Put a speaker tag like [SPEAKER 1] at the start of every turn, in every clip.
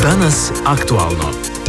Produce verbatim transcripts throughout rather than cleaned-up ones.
[SPEAKER 1] Danas aktualno.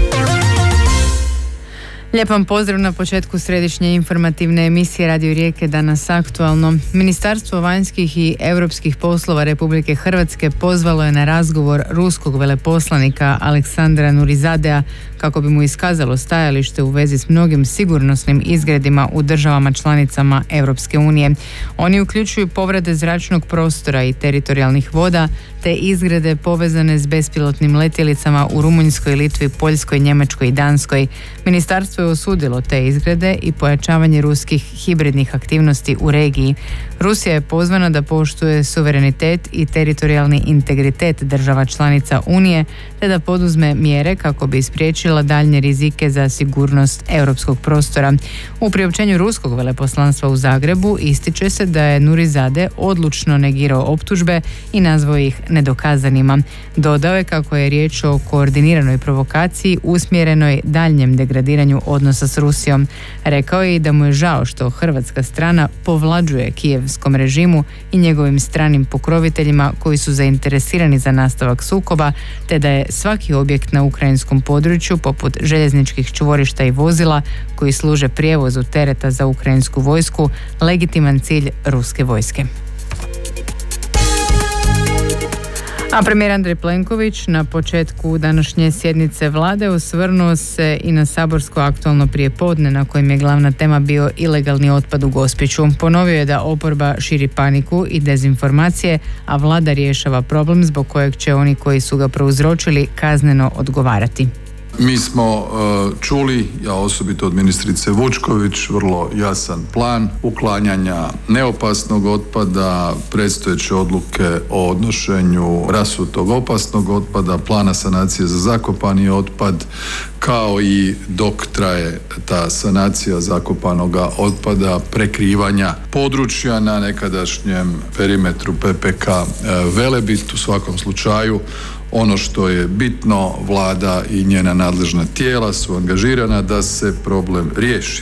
[SPEAKER 2] Lijep vam pozdrav na početku središnje informativne emisije Radio Rijeke Danas aktualno. Ministarstvo vanjskih i europskih poslova Republike Hrvatske pozvalo je na razgovor ruskog veleposlanika Aleksandra Nurizadea kako bi mu iskazalo stajalište u vezi s mnogim sigurnosnim izgredima u državama članicama Europske unije. Oni uključuju povrede zračnog prostora i teritorijalnih voda, te izgrede povezane s bespilotnim letjelicama u Rumunjskoj, Litvi, Poljskoj, Njemačkoj i Danskoj. Ministarstvo je osudilo te izgrede i pojačavanje ruskih hibridnih aktivnosti u regiji. Rusija je pozvana da poštuje suverenitet i teritorijalni integritet država članica Unije, te da poduzme mjere kako bi spriječila daljnje rizike za sigurnost europskog prostora. U priopćenju ruskog veleposlanstva u Zagrebu ističe se da je Nurizade odlučno negirao optužbe i nazvao ih nedokazanima. Dodao je kako je riječ o koordiniranoj provokaciji usmjerenoj daljnjem degradiranju odnosa s Rusijom. Rekao je i da mu je žao što hrvatska strana povlađuje kijevskom režimu i njegovim stranim pokroviteljima koji su zainteresirani za nastavak sukoba, te da je svaki objekt na ukrajinskom području, poput željezničkih čvorišta i vozila koji služe prijevozu tereta za ukrajinsku vojsku, legitiman cilj ruske vojske. A premijer Andrej Plenković na početku današnje sjednice vlade osvrnuo se i na saborsko aktualno prijepodne na kojem je glavna tema bio ilegalni otpad u Gospiću. Ponovio je da oporba širi paniku i dezinformacije, a vlada rješava problem zbog kojeg će oni koji su ga prouzročili kazneno odgovarati.
[SPEAKER 3] Mi smo uh, čuli, ja osobito od ministrice Vučković, vrlo jasan plan uklanjanja neopasnog otpada, predstojeće odluke o odnošenju rasutog opasnog otpada, plana sanacije za zakopani otpad, kao i dok traje ta sanacija zakopanoga otpada, prekrivanja područja na nekadašnjem perimetru P P K Velebit. U svakom slučaju, ono što je bitno, vlada i njena nadležna tijela su angažirana da se problem riješi.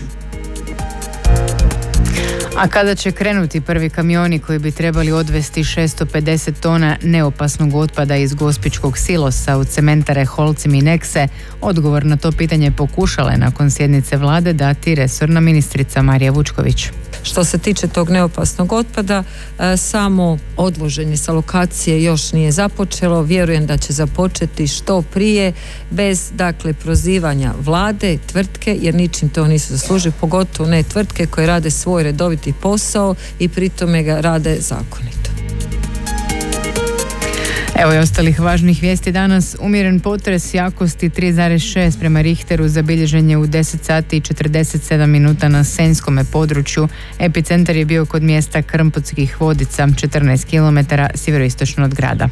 [SPEAKER 2] A kada će krenuti prvi kamioni koji bi trebali odvesti šesto pedeset tona neopasnog otpada iz gospićkog silosa u cementare Holcim i Nexe, odgovor na to pitanje pokušala je nakon sjednice vlade dati resorna ministrica Marija Vučković.
[SPEAKER 4] Što se tiče tog neopasnog otpada, samo odvoženje sa lokacije još nije započelo. Vjerujem da će započeti što prije, bez dakle prozivanja vlade, tvrtke, jer ničim to nisu zaslužili, pogotovo ne tvrtke koje rade svoj redoviti posao i pri tome ga rade zakonito.
[SPEAKER 2] Evo i ostalih važnih vijesti danas. Umjeren potres jakosti tri zarez šest prema Richteru zabilježen je u deset sati i četrdeset sedam minuta na Senjskome području. Epicentar je bio kod mjesta Krmpotskih Vodica, četrnaest kilometara sjeveroistočno od grada.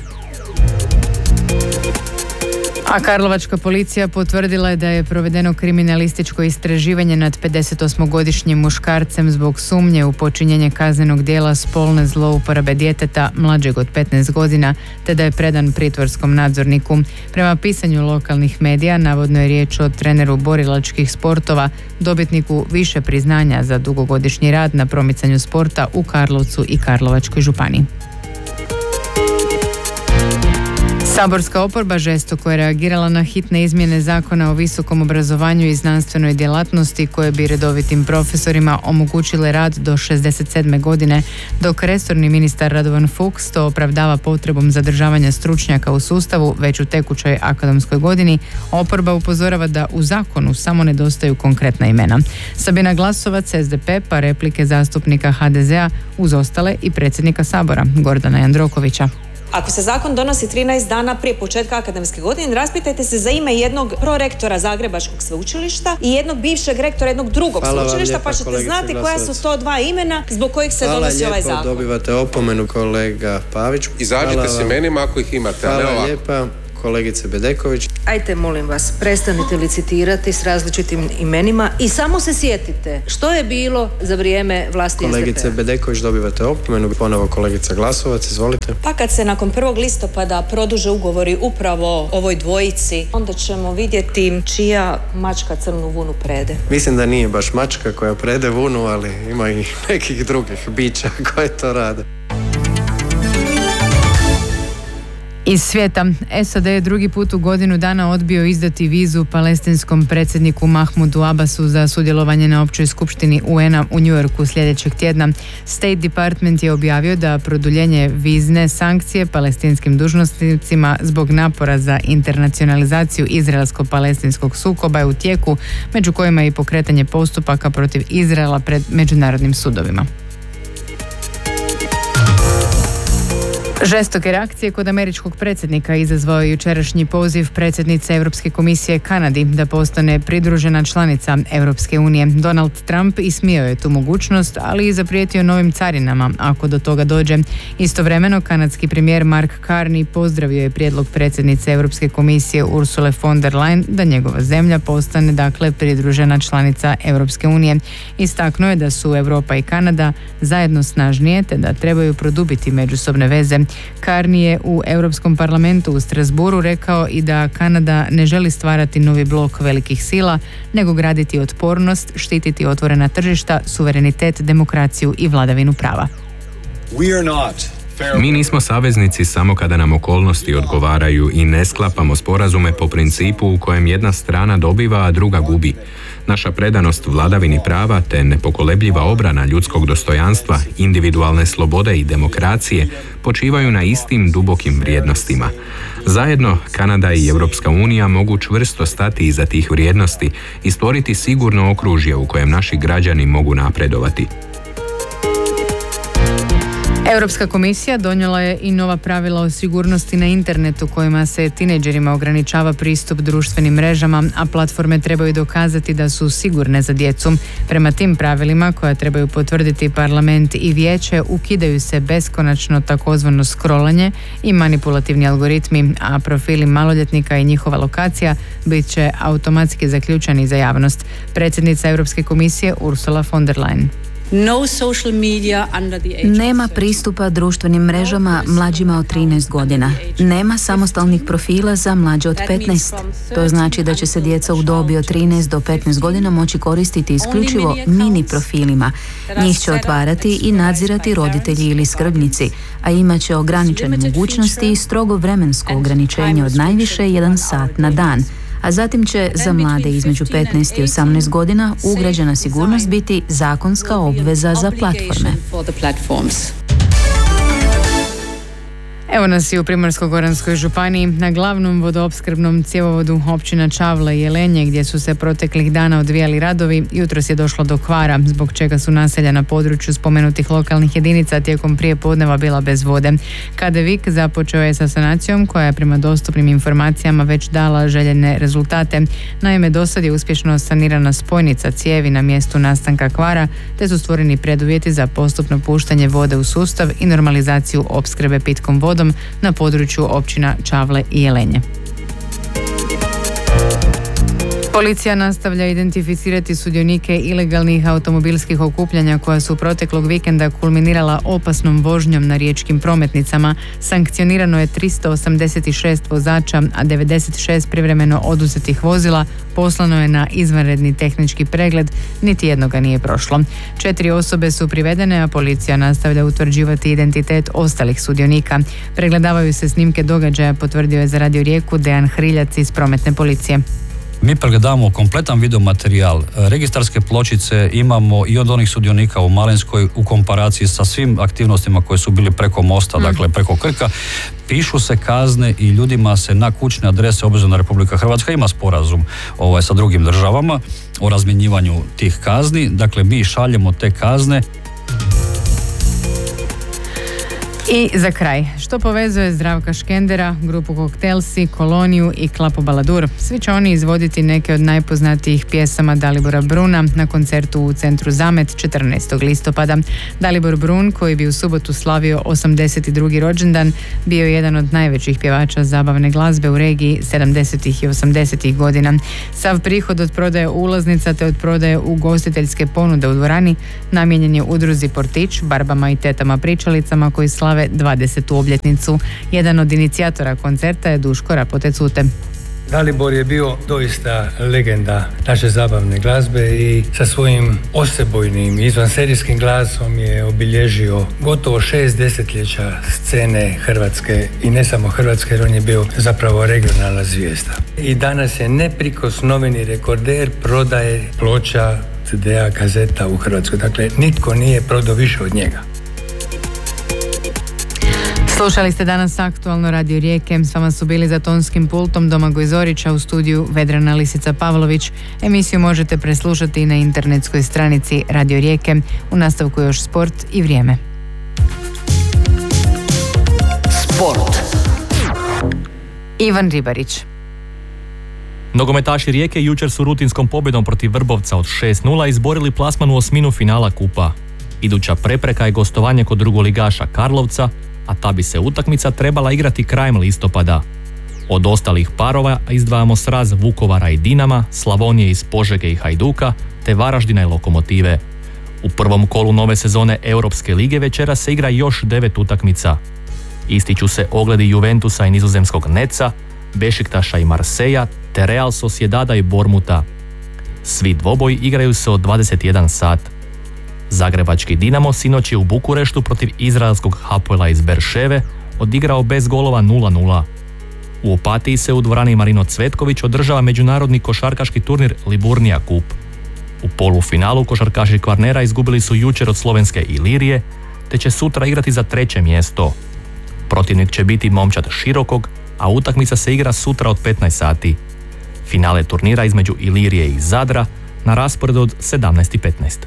[SPEAKER 2] A karlovačka policija potvrdila je da je provedeno kriminalističko istraživanje nad pedesetosmogodišnjim muškarcem zbog sumnje u počinjenje kaznenog djela spolne zlouporabe djeteta mlađeg od petnaest godina, te da je predan pritvorskom nadzorniku. Prema pisanju lokalnih medija, navodno je riječ o treneru borilačkih sportova, dobitniku više priznanja za dugogodišnji rad na promicanju sporta u Karlovcu i Karlovačkoj županiji. Saborska oporba žestoko je reagirala na hitne izmjene zakona o visokom obrazovanju i znanstvenoj djelatnosti koje bi redovitim profesorima omogućile rad do šezdeset sedme godine, dok resorni ministar Radovan Fuchs to opravdava potrebom zadržavanja stručnjaka u sustavu već u tekućoj akademskoj godini. Oporba upozorava da u zakonu samo nedostaju konkretna imena. Sabina Glasovac, S D P, pa replike zastupnika H D Z A uz ostale i predsjednika Sabora Gordana Jandrokovića.
[SPEAKER 5] Ako se zakon donosi trinaest dana prije početka akademske godine, raspitajte se za ime jednog prorektora Zagrebačkog sveučilišta i jednog bivšeg rektora jednog drugog Hvala sveučilišta, lijepa, pa ćete znati koja su to dva imena zbog kojih se Hvala donosi lijepo, ovaj zakon.
[SPEAKER 6] Dobivate opomenu, kolega Pavić.
[SPEAKER 7] Izađite s imenima ako ih imate.
[SPEAKER 6] Hvala lijepa. Kolegice Bedeković.
[SPEAKER 8] Ajte, molim vas, prestanite licitirati s različitim imenima i samo se sjetite što je bilo za vrijeme vlasti S D P-a.
[SPEAKER 6] Kolegice Bedeković, dobivate opomenu. Ponovo kolegica Glasovac, izvolite.
[SPEAKER 5] Pa kad se nakon prvog listopada produže ugovori upravo ovoj dvojici, onda ćemo vidjeti čija mačka crnu vunu prede.
[SPEAKER 6] Mislim da nije baš mačka koja prede vunu, ali ima i nekih drugih bića koje to rade.
[SPEAKER 2] Iz svijeta, S A D je drugi put u godinu dana odbio izdati vizu palestinskom predsjedniku Mahmudu Abbasu za sudjelovanje na općoj skupštini U N-a u New Yorku sljedećeg tjedna. State Department je objavio da produljenje vizne sankcije palestinskim dužnosnicima zbog napora za internacionalizaciju izraelsko-palestinskog sukoba je u tijeku, među kojima je i pokretanje postupaka protiv Izraela pred međunarodnim sudovima. Žestoke reakcije kod američkog predsjednika izazvao je jučerašnji poziv predsjednice Europske komisije Kanadi da postane pridružena članica Europske unije. Donald Trump ismijao je tu mogućnost, ali i zaprijetio novim carinama ako do toga dođe. Istovremeno, kanadski premijer Mark Carney pozdravio je prijedlog predsjednice Europske komisije Ursule von der Leyen da njegova zemlja postane dakle pridružena članica Europske unije. Istaknuo je da su Europa i Kanada zajedno snažnije te da trebaju produbiti međusobne veze. Carney je u Europskom parlamentu u Strasbourgu rekao i da Kanada ne želi stvarati novi blok velikih sila, nego graditi otpornost, štititi otvorena tržišta, suverenitet, demokraciju i vladavinu prava.
[SPEAKER 1] Mi nismo saveznici samo kada nam okolnosti odgovaraju i ne sklapamo sporazume po principu u kojem jedna strana dobiva, a druga gubi. Naša predanost vladavini prava te nepokolebljiva obrana ljudskog dostojanstva, individualne slobode i demokracije počivaju na istim dubokim vrijednostima. Zajedno, Kanada i Europska unija mogu čvrsto stati iza tih vrijednosti i stvoriti sigurno okružje u kojem naši građani mogu napredovati.
[SPEAKER 2] Europska komisija donijela je i nova pravila o sigurnosti na internetu kojima se tinejdžerima ograničava pristup društvenim mrežama, a platforme trebaju dokazati da su sigurne za djecu. Prema tim pravilima, koja trebaju potvrditi parlament i vijeće, ukidaju se beskonačno takozvano scrollanje i manipulativni algoritmi, a profili maloljetnika i njihova lokacija bit će automatski zaključani za javnost. Predsjednica Europske komisije Ursula von der Leyen.
[SPEAKER 9] Nema pristupa društvenim mrežama mlađima od trinaest godina. Nema samostalnih profila za mlađe od petnaest. To znači da će se djeca u dobi od trinaest do petnaest godina moći koristiti isključivo mini profilima. Njih će otvarati i nadzirati roditelji ili skrbnici, a imat će ograničene mogućnosti i strogo vremensko ograničenje od najviše jedan sat na dan. A zatim će za mlade između petnaest i osamnaest godina ugrađena sigurnost biti zakonska obveza za platforme.
[SPEAKER 2] Evo nas i u Primorsko-goranskoj županiji na glavnom vodoopskrbnom cjevovodu općina Čavle i Jelenje, gdje su se proteklih dana odvijali radovi. Jutros je došlo do kvara, zbog čega su naselja na području spomenutih lokalnih jedinica tijekom prijepodneva bila bez vode. K D Vik započeo je sa sanacijom koja je prema dostupnim informacijama već dala željene rezultate. Naime, dosad je uspješno sanirana spojnica cijevi na mjestu nastanka kvara, te su stvoreni preduvjeti za postupno puštanje vode u sustav i normalizaciju opskrbe pitkom vodom na području općina Čavle i Jelenje. Policija nastavlja identificirati sudionike ilegalnih automobilskih okupljanja koja su proteklog vikenda kulminirala opasnom vožnjom na riječkim prometnicama. Sankcionirano je tristo osamdeset šest vozača, a devedeset šest privremeno oduzetih vozila poslano je na izvanredni tehnički pregled, niti jednoga nije prošlo. Četiri osobe su privedene, a policija nastavlja utvrđivati identitet ostalih sudionika. Pregledavaju se snimke događaja, potvrdio je za Radio Rijeku Dejan Hriljac iz prometne policije.
[SPEAKER 10] Mi pregledamo kompletan videomaterijal, registarske pločice imamo i od onih sudionika u Malinskoj u komparaciji sa svim aktivnostima koje su bili preko mosta, mm. dakle preko Krka. Pišu se kazne i ljudima se na kućne adrese, obzirom da Republika Hrvatska ima sporazum ovaj, sa drugim državama o razmjenjivanju tih kazni. Dakle, mi šaljemo te kazne.
[SPEAKER 2] I za kraj, što povezuje Zdravka Škendera, grupu Koktelsi, Koloniju i Klapo Baladur? Svi će oni izvoditi neke od najpoznatijih pjesama Dalibora Bruna na koncertu u centru Zamet četrnaestog listopada. Dalibor Brun, koji bi u subotu slavio osamdeset drugi rođendan, bio je jedan od najvećih pjevača zabavne glazbe u regiji sedamdesetih i osamdesetih godina. Sav prihod od prodaje ulaznica te od prodaje ugostiteljske ponude u dvorani namijenjen je udruzi Portić, barbama i tetama pričalicama koji slave dvadesetu obljetnicu. Jedan od inicijatora koncerta je Duško Rapote Cute.
[SPEAKER 11] Dalibor je bio doista legenda naše zabavne glazbe i sa svojim osebojnim izvanserijskim glasom je obilježio gotovo šest desetljeća scene Hrvatske i ne samo Hrvatske, jer on je bio zapravo regionalna zvijezda. I danas je neprikosnoveni rekorder prodaje ploča, ce de a, kazeta u Hrvatskoj. Dakle, nitko nije prodao više od njega.
[SPEAKER 2] Slušali ste danas Aktualno Radio Rijeke. S vama su bili za tonskim pultom Domagoj Zorića, u studiju Vedrana Lisica Pavlović. Emisiju možete preslušati na internetskoj stranici Radio Rijeke. U nastavku još sport i vrijeme.
[SPEAKER 12] Sport.
[SPEAKER 2] Ivan Ribarić.
[SPEAKER 13] Nogometaši Rijeke jučer su rutinskom pobjedom protiv Vrbovca od šest nula izborili plasman u osminu finala kupa. Iduća prepreka je gostovanje kod drugoligaša Karlovca, a ta bi se utakmica trebala igrati krajem listopada. Od ostalih parova izdvajamo sraz Vukovara i Dinama, Slavonije iz Požege i Hajduka, te Varaždina i Lokomotive. U prvom kolu nove sezone Europske lige večera se igra još devet utakmica. Ističu se ogledi Juventusa i nizozemskog Neca, Bešiktaša i Marseja, te Real Sociedada i Bormuta. Svi dvoboji igraju se od dvadeset jedan sat. Zagrebački Dinamo sinoć je u Bukureštu protiv izraelskog Hapoela iz Berševe odigrao bez golova nula nula. U Opatiji se u dvorani Marino Cvetković održava međunarodni košarkaški turnir Liburnija Kup. U polufinalu košarkaši Kvarnera izgubili su jučer od slovenske Ilirije, te će sutra igrati za treće mjesto. Protivnik će biti momčad Širokog, a utakmica se igra sutra od petnaest sati. Finale turnira između Ilirije i Zadra na rasporedu od sedamnaest i petnaest.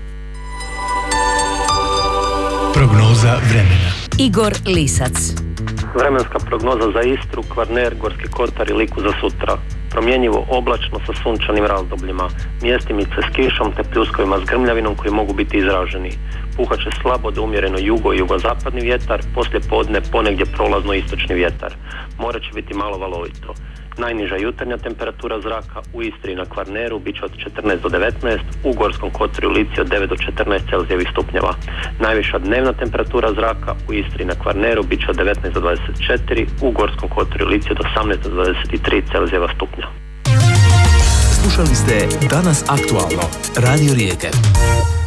[SPEAKER 12] Prognoza vremena.
[SPEAKER 9] Igor Lisac.
[SPEAKER 14] Vremenska prognoza za Istru, Kvarner, Gorski kotar i Liku za sutra. Promjenjivo oblačno sa sunčanim razdobljima, mjestimice s kišom te pljuskovima s grmljavinom koji mogu biti izraženi. Puhat će slabo do umjereno jugo i jugozapadni vjetar, poslije podne ponegdje prolazno istočni vjetar. More će biti malo valovito. Najniža jutarnja temperatura zraka u Istri i na Kvarneru bit će od četrnaest do devetnaest, u Gorskom kotaru i Lici od devet do četrnaest celzijevih stupnjeva. Najviša dnevna temperatura zraka u Istri i na Kvarneru bit će od devetnaest do dvadeset četiri, u Gorskom kotaru i Lici od osamnaest do dvadeset tri celzijeva stupnja.
[SPEAKER 12] Slušali ste Danas aktualno, Radio Rijeke.